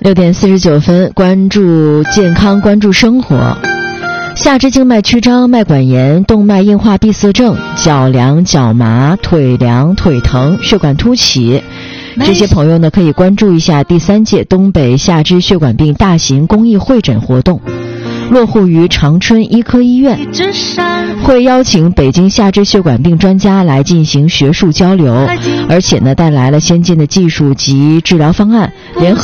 6点49分，关注健康，关注生活。下肢静脉曲张、脉管炎、动脉硬化闭塞症、脚凉、脚麻、腿凉、腿疼、血管凸起，这些朋友呢可以关注一下第3届东北下肢血管病大型公益会诊活动，落户于长春医科医院，会邀请北京下肢血管病专家来进行学术交流，而且呢带来了先进的技术及治疗方案，联合